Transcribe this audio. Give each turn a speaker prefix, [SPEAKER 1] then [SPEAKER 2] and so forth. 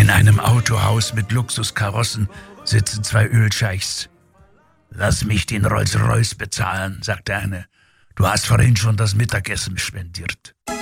[SPEAKER 1] In einem Autohaus mit Luxuskarossen sitzen zwei Ölscheichs. »Lass mich den Rolls-Royce bezahlen«, sagt der eine. »Du hast vorhin schon das Mittagessen spendiert.«